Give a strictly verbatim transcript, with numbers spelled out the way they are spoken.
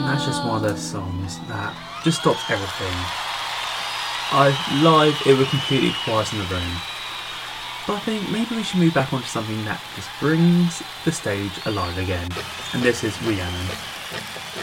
And that's just one of those songs that just stops everything. I live it would completely quiet in the room. But I think maybe we should move back onto something that just brings the stage alive again. And this is Rhiannon.